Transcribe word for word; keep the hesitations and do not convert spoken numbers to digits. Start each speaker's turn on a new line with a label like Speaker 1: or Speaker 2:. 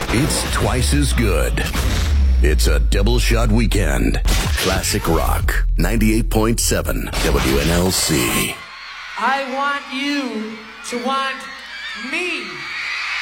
Speaker 1: It's twice as good. It's a double shot weekend. Classic Rock, ninety-eight point seven W N L C.
Speaker 2: I want you to want me.